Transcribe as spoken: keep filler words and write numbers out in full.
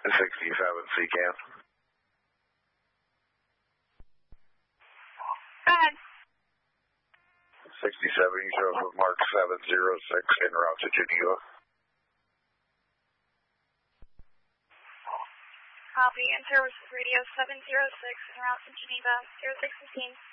sixty-seven, C C A N. Go ahead. sixty-seven, you show up with Mark seven zero six en route to Geneva. Copy. Enter with radio seven zero six en route to Geneva, zero six fifteen.